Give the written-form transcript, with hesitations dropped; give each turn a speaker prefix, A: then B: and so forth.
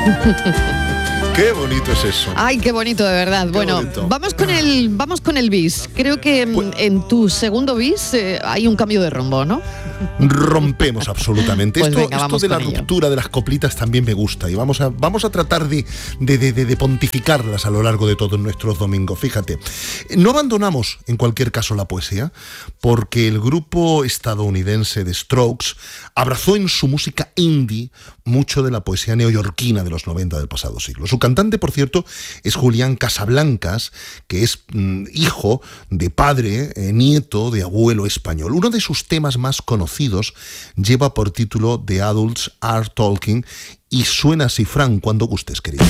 A: Qué bonito es eso.
B: Ay, qué bonito, de verdad.
A: Qué
B: bueno,
A: bonito.
B: vamos con el bis. Creo que en tu segundo bis hay un cambio de rumbo, ¿no?
A: Rompemos absolutamente.
B: Pues
A: esto
B: venga,
A: esto
B: vamos
A: de la
B: con ello.
A: ruptura de las coplitas también me gusta y vamos a tratar de pontificarlas a lo largo de todos nuestros domingos. Fíjate, no abandonamos en cualquier caso la poesía porque el grupo estadounidense The Strokes abrazó en su música indie mucho de la poesía neoyorquina de los 90 del pasado siglo. Su cantante, por cierto, es Julián Casablancas, que es hijo de padre, nieto de abuelo español. Uno de sus temas más conocidos lleva por título The Adults Are Talking y suena así, Fran, cuando gustes, querido.